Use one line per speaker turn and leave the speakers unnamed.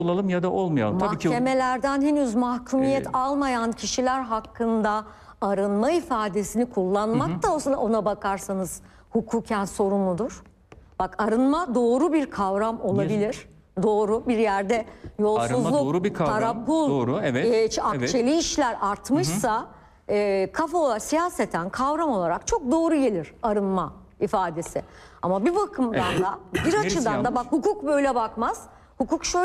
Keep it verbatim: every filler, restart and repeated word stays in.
olalım ya da olmayalım. Tabii ki
Mahkemelerden henüz mahkumiyet
Ee,
almayan kişiler hakkında arınma ifadesini kullanmak
Hı hı.
da olsun, ona bakarsanız hukuken sorumludur. Bak, arınma doğru bir kavram olabilir. Doğru bir yerde yolsuzluk,
Arınma doğru bir kavram.
para pul,
Doğru, evet,
e, akçeli
evet.
işler artmışsa e, kafa olarak, siyaseten kavram olarak çok doğru gelir arınma ifadesi. Ama bir bakımdan
Evet.
da, bir
Neresi
açıdan da
yanlış?
bak, hukuk böyle bakmaz. Hukuk şöyle